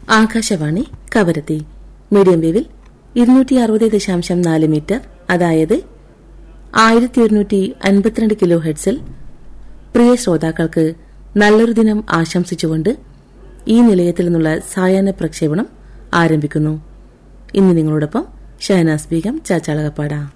Akashvani Kavaratti medium വേവിൽ 260.4 metre, അതായത് 1152 kilo ഹെർട്സിൽ. പ്രിയ ശ്രോതാക്കൾക്ക് നല്ലൊരു ദിനം ആശംസിച്ചുകൊണ്ട് ഈ നിലയത്തിൽ നിന്നുള്ള സായാഹ്ന പ്രക്ഷേപണം ആരംഭിക്കുന്നു. ഇന്ന് നിങ്ങളോടൊപ്പം ഷഹനാസ് ബീഗം ചാച്ചാളകപ്പാട.